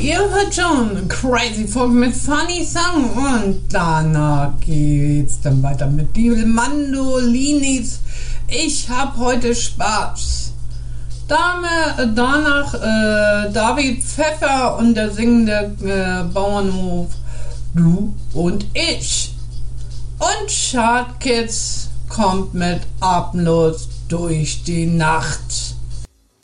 ihr hört schon Crazy Folk mit Funny Song und danach geht's dann weiter mit die Mandolinis. Ich hab heute Spaß. Danach David Pfeffer und der singende Bauernhof Du und ich. Und Chartkids kommt mit Atemlos durch die Nacht.